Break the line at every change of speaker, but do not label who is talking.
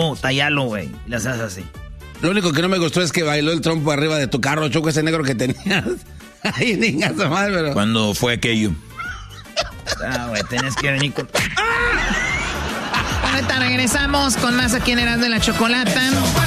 trompo, tallalo, güey. Y las haces así.
Lo único que no me gustó es que bailó el trompo arriba de tu carro, Choco, ese negro que tenías. Ay, niña, su madre, pero...
¿Cuándo fue aquello? Güey, tenés que venir con...
Ahorita regresamos con más aquí en Erasmo de la Chocolata.